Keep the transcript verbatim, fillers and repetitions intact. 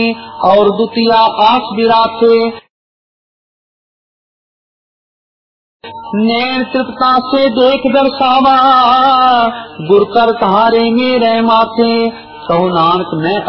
और द्वितीय आकाश विराथे। नैन तृप्ता से देख दर्शावा, गुर कर कहारे मेरे माथे। कहो नानक मैं